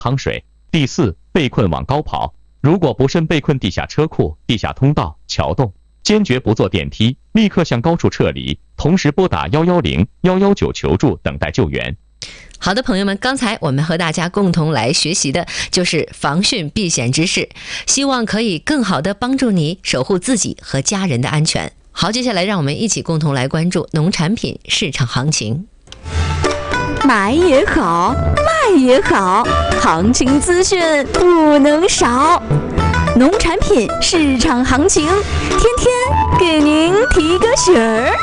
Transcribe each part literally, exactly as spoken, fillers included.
夯水。第四，被困往高跑，如果不慎被困地下车库、地下通道、桥洞，坚决不坐电梯，立刻向高处撤离，同时拨打一一零、一一九求助，等待救援。 好的，朋友们，刚才我们和大家共同来学习的就是防汛避险知识，希望可以更好的帮助你守护自己和家人的安全。好，接下来让我们一起共同来关注农产品市场行情。 买也好，卖也好，行情资讯不能少。农产品市场行情，天天给您提个醒儿。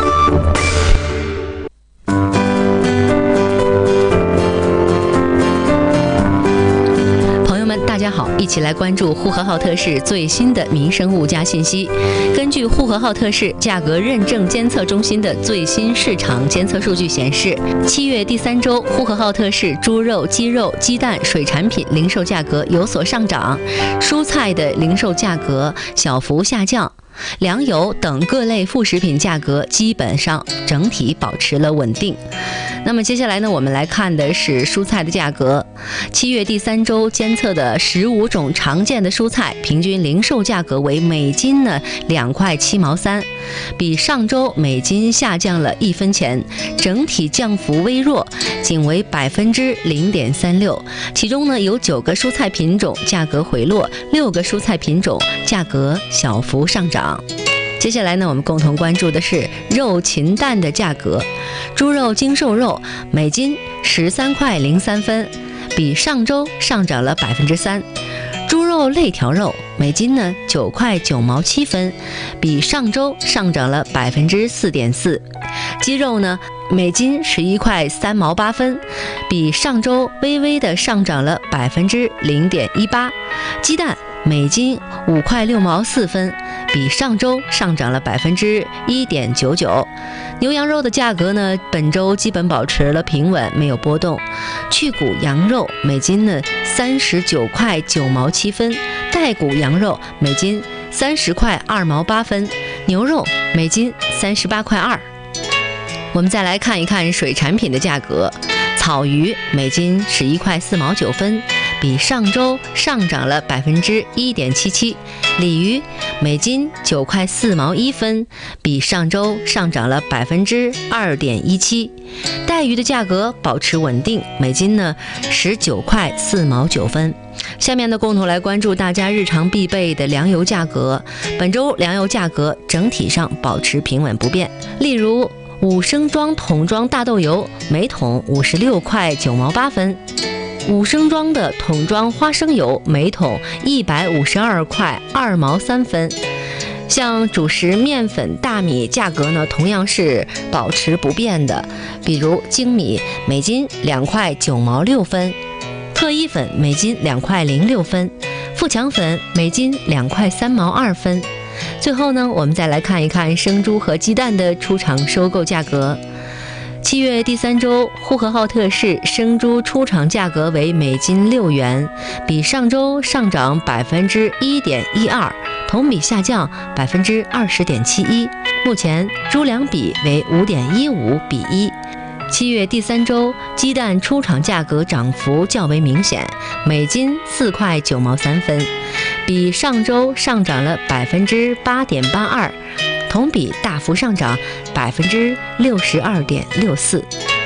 大家好，一起来关注呼和浩特市最新的民生物价信息。根据呼和浩特市价格认证监测中心的最新市场监测数据显示，七月第三周，呼和浩特市猪肉、鸡肉、鸡蛋、水产品零售价格有所上涨，蔬菜的零售价格小幅下降。粮油等各类副食品价格基本上整体保持了稳定。那么接下来呢，我们来看的是蔬菜的价格。七月第三周监测的十五种常见的蔬菜平均零售价格为每斤呢两块七毛三，比上周每斤下降了一分钱，整体降幅微弱，仅为百分之零点三六。其中呢有九个蔬菜品种价格回落，六个蔬菜品种价格小幅上涨。接下来呢，我们共同关注的是肉禽蛋的价格。猪肉精瘦肉每斤十三块零三分，比上周上涨了百分之三。猪肉肋条肉每斤呢九块九毛七分，比上周上涨了百分之四点四。鸡肉呢每斤十一块三毛八分，比上周微微的上涨了百分之零点一八。鸡蛋每斤五块六毛四分，比上周上涨了百分之一点九九。牛羊肉的价格呢，本周基本保持了平稳，没有波动。去骨羊肉每斤呢三十九块九毛七分，带骨羊肉每斤三十块二毛八分，牛肉每斤三十八块二。我们再来看一看水产品的价格。草鱼每斤十一块四毛九分，比上周上涨了百分之一点七七。鲤鱼每斤九块四毛一分，比上周上涨了百分之二点一七。带鱼的价格保持稳定，每斤呢十九块四毛九分。下面呢，共同来关注大家日常必备的粮油价格。本周粮油价格整体上保持平稳不变，例如五升装桶装大豆油每桶五十六块九毛八分，五升装的桶装花生油每桶一百五十二块二毛三分。像主食面粉、大米价格呢，同样是保持不变的，比如精米每斤两块九毛六分，特一粉每斤两块零六分，富强粉每斤两块三毛二分。最后呢，我们再来看一看生猪和鸡蛋的出厂收购价格。七月第三周，呼和浩特市生猪出厂价格为每斤六元，比上周上涨百分之一点一二，同比下降百分之二十点七一。目前猪粮比为五点一五比一。七月第三周，鸡蛋出厂价格涨幅较为明显，每斤四块九毛三分，比上周上涨了百分之八点八二，同比大幅上涨百分之六十二点六四。